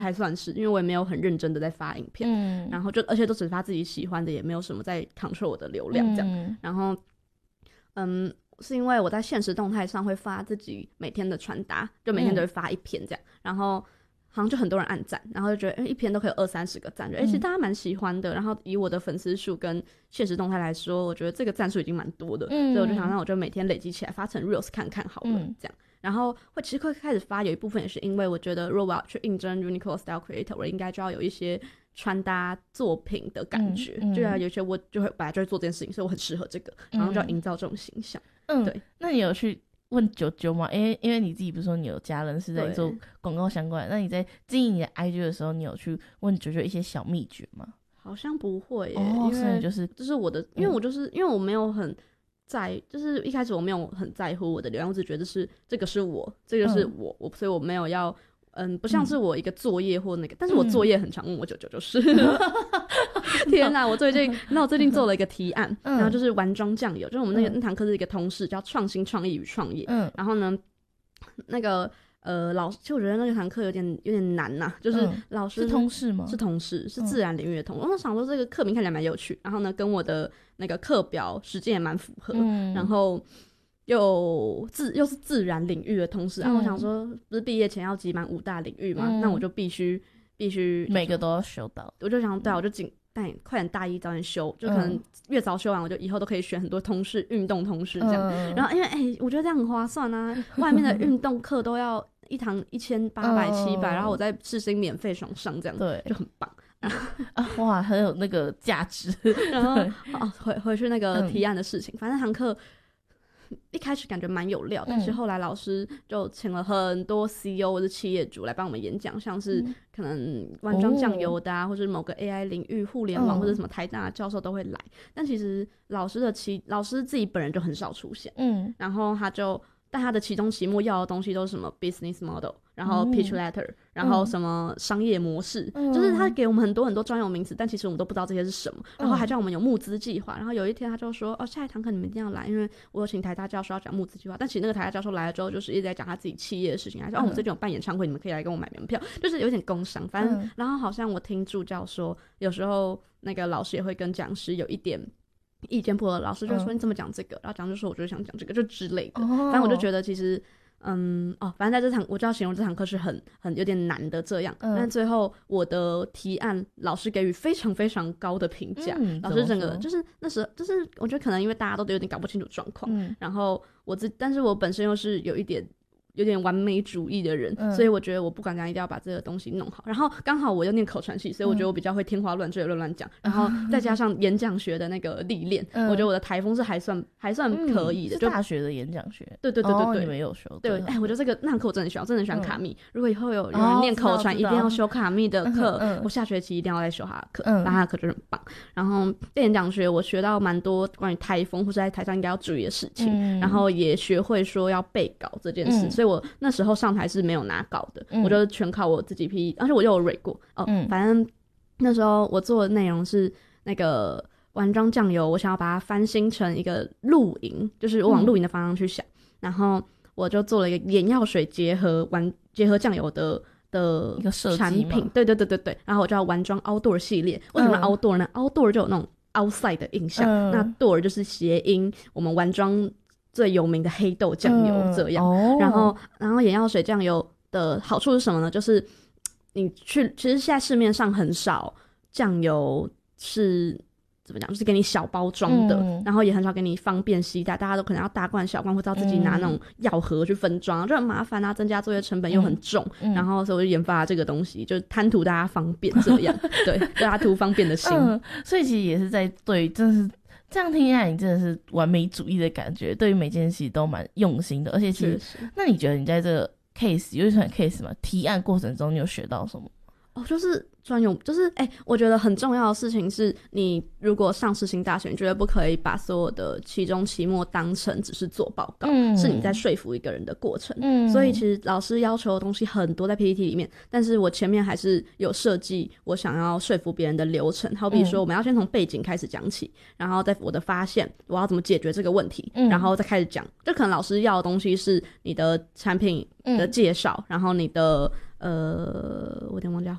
还算是，因为我也没有很认真的在发影片，然后而且都只发自己喜欢的，也没有什么在 control 我的流量这样，然后是因为我在限时动态上会发自己每天的穿搭，就每天都会发一篇这样，然后好像就很多人按赞，然后就觉得一篇都可以有20-30个赞，其实大家蛮喜欢的。然后以我的粉丝数跟限时动态来说，我觉得这个赞数已经蛮多的，所以我就想让我就每天累积起来发成 reels 看看好了，这样。然后其实会开始发，有一部分也是因为我觉得如果我要去应征 Uniqlo Style Creator， 我应该就要有一些穿搭作品的感觉，就有些我就会本来就会做这件事情，所以我很适合这个，然后就要营造这种形象。对。 那你有去问啾啾吗？因为你自己不是说你有家人是在做广告相关的，那你在经营你的 IG 的时候，你有去问啾啾一些小秘诀吗？ 好像不会耶， 因为就是我的，因为我没有很就是一开始我没有很在乎我的流量，我只觉得这个是我，这个是我，所以我没有要不像是我一个作业或那个，但是我作业很常问我啾啾就是天哪，我最近做了一个提案，然后就是玩妆酱油，就是我们那堂课是一个通识叫创新创意与创业，然后呢那个其实我觉得那个堂课有点难呐，就是老师是通识吗？ 是通识，是自然领域的通识。我想说这个课名看起来蛮有趣，然后呢跟我的那个课表时间也蛮符合，然后又是自然领域的通识，然后我想说不是毕业前要集满5大领域嘛，那我就必须每个都要修到。 我就想对啊，我就快点大一早点修，就可能越早修完，我就以后都可以选很多通识，运动通识这样。然后因为我觉得这样很划算啊，外面的运动课都要一堂1800-700，然后我在世新免费爽上这样，对，就很棒。 哇，很有那个价值。 然后回去那个提案的事情，反正那堂课一开始感觉蛮有料，但是后来老师就请了很多 CEO 或者企业主来帮我们演讲，像是可能玩妆酱油的或者某个 AI 领域、互联网或者什么台大的教授都会来，但其实老师自己本人就很少出现，然后但他的期中期末要的东西都是什么 business model， 然后 pitch letter，然后什么商业模式，就是他给我们很多很多专有名词，但其实我们都不知道这些是什么，然后还叫我们有募资计划，然后有一天他就说下一堂课你们一定要来，因为我有请台大教授要讲募资计划，但其实那个台大教授来了之后就是一直在讲他自己企业的事情，还说我们最近有办演唱会，你们可以来跟我买门票，就是有点工商，反正然后好像我听助教说有时候那个老师也会跟讲师有一点意见不合，老师就说你怎么讲这个，然后讲就说我就想讲这个就之类的，反正我就觉得其实反正在这堂我就要形容这堂课是很有点难的这样，但最后我的提案老师给予非常非常高的评价，老师整个就是那时候就是我觉得可能因为大家都有点搞不清楚状况，然后但是我本身又是有点完美主义的人，所以我觉得我不管怎样一定要把这个东西弄好，然后刚好我又念口传系，所以我觉得我比较会天花乱坠乱讲，然后再加上演讲学的那个历练，我觉得我的台风是还算可以的， 就大学的演讲学， 对你们有修， 对，我觉得这个那堂课我真的很喜欢卡密，如果以后有人念口传一定要修卡密的课，我下学期一定要再修他的课，他的课就很棒。然后在演讲学我学到蛮多关于台风或者在台上应该要注意的事情，然后也学会说要背稿这件事，所以我那时候上台是没有拿稿的，我就全靠我自己 PPT， 而且我又有蕊过反正那时候我做的内容是那个玩妆酱油，我想要把它翻新成一个露营，就是我往露营的方向去想，然后我就做了一个眼药水结合酱油的一个产品，对，然后我叫玩妆 outdoor 系列。为什么 outdoor 呢？outdoor 就有那种 outside 的印象，那 door 就是谐音我们玩妆最有名的黑豆酱油这样，然后眼药水酱油的好处是什么呢？就是其实现在市面上很少酱油是怎么讲，就是给你小包装的，然后也很少给你方便携带，大家都可能要大罐小罐，或者要自己拿那种药盒去分装，就很麻烦啊，增加作业成本又很重，然后所以我就研发了这个东西，就贪图大家方便这样对，大家图方便的心所以其实也是在真的是这样听起来，你真的是完美主义的感觉，对于每件事都蛮用心的。而且其实那你觉得你在这个 case 有一场 case 吗？提案过程中你有学到什么？ 就是专用，就是我觉得很重要的事情是，你如果上世新大学，你绝对不可以把所有的期中期末当成只是做报告，是你在说服一个人的过程。所以其实老师要求的东西很多在 PPT 里面，但是我前面还是有设计我想要说服别人的流程，好比说我们要先从背景开始讲起，然后在我的发现我要怎么解决这个问题，然后再开始讲。就可能老师要的东西是你的产品的介绍，然后你的我有点忘记